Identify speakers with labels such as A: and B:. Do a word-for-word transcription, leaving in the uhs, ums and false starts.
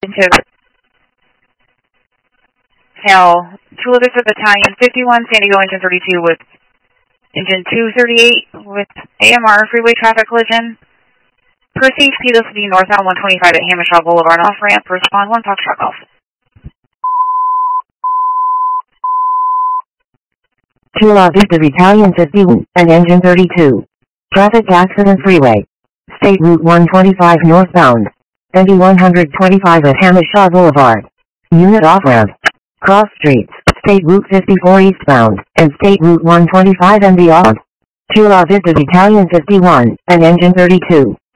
A: to Hal, Chula Vista Battalion fifty-one, San Diego engine thirty-two with engine two thirty-eight with A M R freeway traffic collision. Per C H P, this will be northbound one twenty-five at Hamishaw Boulevard off ramp. Respond one, Foxtrot Golf.
B: Chula Vista Battalion fifty-one and engine thirty-two. Traffic accident freeway. State Route one twenty-five northbound. N D one twenty-five at Hamishaw Boulevard. Unit off ramp. Cross streets. State Route fifty-four eastbound and State Route one twenty-five and beyond. Chula Vista Battalion fifty-one and engine thirty-two.